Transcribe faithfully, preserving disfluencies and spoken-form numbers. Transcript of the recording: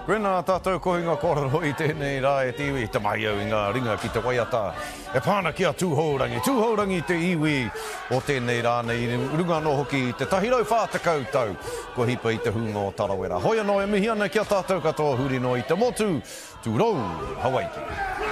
Gwena tātou kohinga kororo I tēnei rā e te iwi te mai au I ngā ringa ki te waiata. E pāna kia tūhourangi, tūhourangi te iwi o tēnei rā nei runga no hoki I te tahirau whātakau tau. Ko hipa I te hunga o Tarawera. Hoi anō e mihi ana kia tātou katoa huri no I te motu, tūrou, Hawaii.